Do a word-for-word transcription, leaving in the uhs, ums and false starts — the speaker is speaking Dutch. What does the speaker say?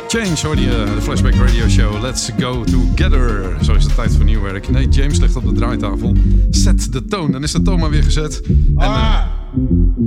Change hoorde je, de Flashback Radio Show. Let's go together. Zo is het tijd voor nieuw werk. Nee, James ligt op de draaitafel. Zet de toon. Dan is de toon maar weer gezet. En, uh,